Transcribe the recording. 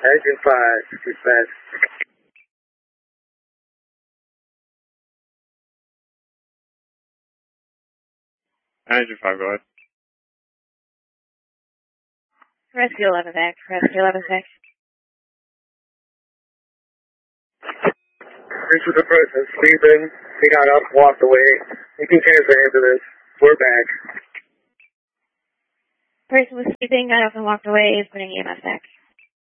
Engine 5, dispatch. Engine 5, go ahead. Rescue 11 back. Rescue 11 back. This was a person sleeping. He got up, walked away. You can transfer ambulance. We're back. Person was sleeping, got up and walked away, is putting EMS back.